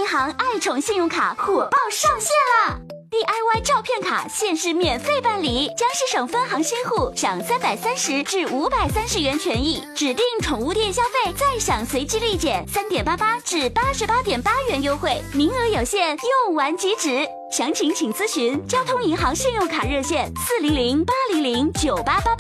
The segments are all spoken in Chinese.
行爱宠信用卡火爆上线啦！DIY 照片卡限时免费办理，江西省分行新户享330至530元权益，指定宠物店消费再享随机立减3.88至88.8元优惠，名额有限，用完即止。详情请咨询交通银行信用卡热线400-800-9888。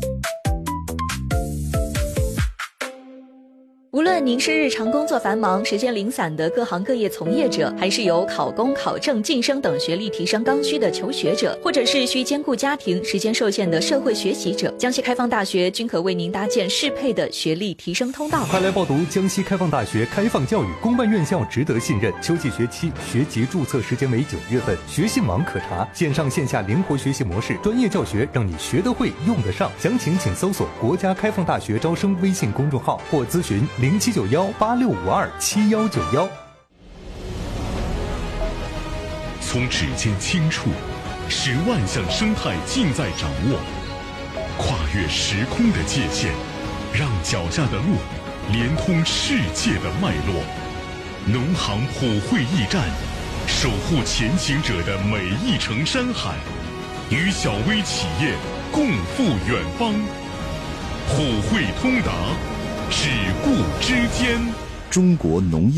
无论您是日常工作繁忙、时间零散的各行各业从业者，还是有考公、考证、晋升等学历提升刚需的求学者，或者是需兼顾家庭、时间受限的社会学习者，江西开放大学均可为您搭建适配的学历提升通道。 快来报读江西开放大学开放教育，公办院校值得信任。秋季学期学籍注册时间为9月份，学信网可查，线上线下灵活学习模式，专业教学让你学得会、用得上。详情请搜索国家开放大学招生微信公众号或咨询079186527191。 从指尖轻触，使万象生态尽在掌握；跨越时空的界限，让脚下的路连通世界的脉络。农行普惠驿站，守护前行者的每一程山海，与小微企业共赴远方。普惠通达，只顾之间。 中国农业